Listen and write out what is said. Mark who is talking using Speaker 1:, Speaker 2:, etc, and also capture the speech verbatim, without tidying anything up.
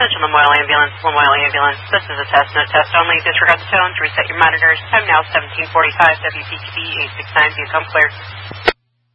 Speaker 1: Central Lamoille Ambulance, Lamoille Ambulance. This is a test, no test only. Disregard the tones, reset your monitors. Time now seventeen forty-five, W P Q B eight six nine, vehicle clear.